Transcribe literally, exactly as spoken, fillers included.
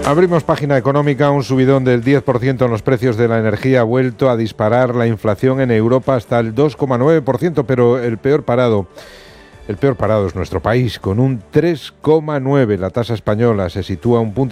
Abrimos página económica. Un subidón del diez por ciento en los precios de la energía ha vuelto a disparar la inflación en Europa hasta el dos coma nueve por ciento, pero el peor parado, el peor parado es nuestro país, con un tres coma nueve por ciento. La tasa española se sitúa un punto